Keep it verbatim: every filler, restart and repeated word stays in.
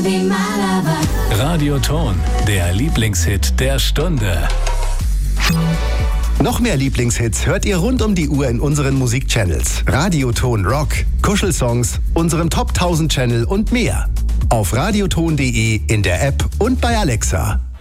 be my lover. Radioton, der Lieblingshit der Stunde. Noch mehr Lieblingshits hört ihr rund um die Uhr in unseren Musikchannels. Radioton Rock, Kuschelsongs, unserem Top tausend Channel und mehr. Auf radioton punkt de, in der App und bei Alexa.